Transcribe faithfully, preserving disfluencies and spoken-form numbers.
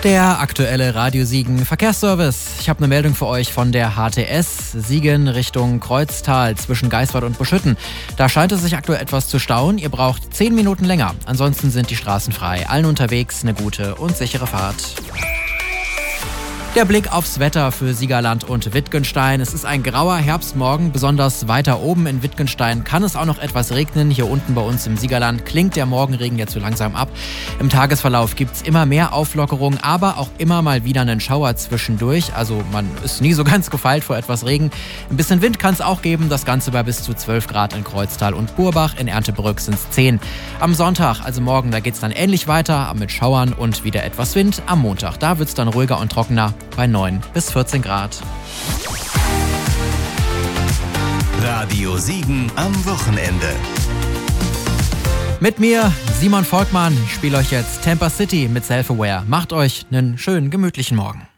Der aktuelle Radio Siegen Verkehrsservice. Ich habe eine Meldung für euch von der H T S Siegen Richtung Kreuztal zwischen Geiswart und Buschütten. Da scheint es sich aktuell etwas zu stauen. Ihr braucht zehn Minuten länger. Ansonsten sind die Straßen frei. Allen unterwegs eine gute und sichere Fahrt. Der Blick aufs Wetter für Siegerland und Wittgenstein. Es ist ein grauer Herbstmorgen, besonders weiter oben in Wittgenstein kann es auch noch etwas regnen. Hier unten bei uns im Siegerland klingt der Morgenregen jetzt so langsam ab. Im Tagesverlauf gibt es immer mehr Auflockerung, aber auch immer mal wieder einen Schauer zwischendurch. Also man ist nie so ganz gefeilt vor etwas Regen. Ein bisschen Wind kann es auch geben, das Ganze bei bis zu zwölf Grad in Kreuztal und Burbach. In Erndtebrück sind es zehn. Am Sonntag, also morgen, da geht es dann ähnlich weiter mit Schauern und wieder etwas Wind. Am Montag, da wird es dann ruhiger und trockener bei neun bis vierzehn Grad. Radio Siegen am Wochenende. Mit mir, Simon Volkmann. Ich spiele euch jetzt Tampa City mit Self-Aware. Macht euch einen schönen, gemütlichen Morgen.